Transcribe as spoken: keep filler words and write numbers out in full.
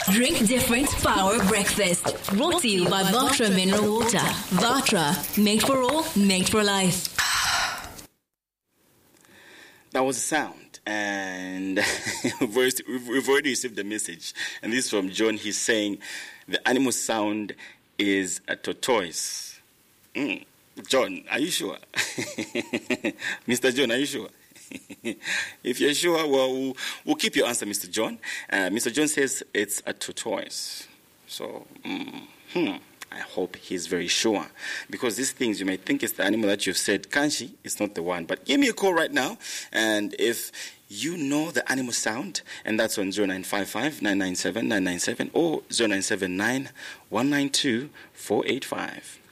Drink different, power breakfast. Brought to you by Vatra Mineral Water. Vatra, made for all, made for life. That was the sound, and we've already received the message. And this is from John. He's saying the animal sound is a tortoise. Mm. John, are you sure? Mister John, are you sure? If you're sure, well, well, we'll keep your answer, Mister John. Uh, Mister John says it's a tortoise. So, mm, hmm, I hope he's very sure. Because these things, you may think it's the animal that you've said, Kanshi, it's not the one. But give me a call right now. And if you know the animal sound, and that's on zero nine five five, nine nine seven, nine nine seven or zero nine seven nine, one nine two, four eight five.